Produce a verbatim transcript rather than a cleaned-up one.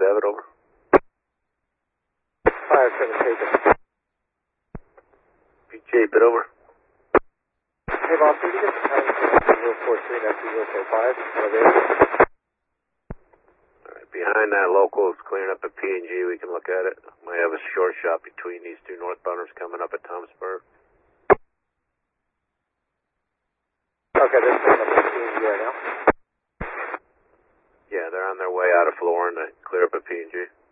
seven, over. five seven taken. P J, bit over. Hey, boss, can you get the time to zero four three, that's zero four five, elevator? Alright, behind that local is clearing up at P and G, we can look at it. Might have a short shot between these two northbounders coming up at Thomasburg. Okay, they're coming up at P and G right now. Yeah, they're on their way out of Florin to clear up at P and G.